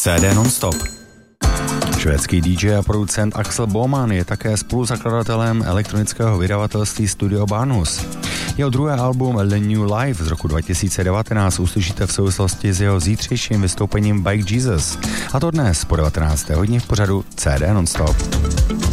CD non-stop. Švédský DJ a producent Axel Boman je také spoluzakladatelem elektronického vydavatelství Studio Banus. Jeho druhé album The New Life z roku 2019 uslyšíte v souvislosti s jeho zítřejším vystoupením Bike Jesus. A to dnes po 19. hodině v pořadu CD non-stop.